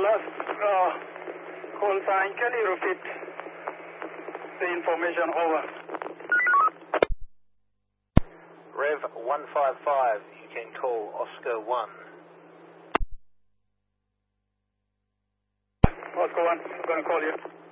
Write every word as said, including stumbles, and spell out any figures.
last uh, call sign, can you repeat the information? Over. Rev one five five, you can call Oscar one. Oscar one, I'm going to call you.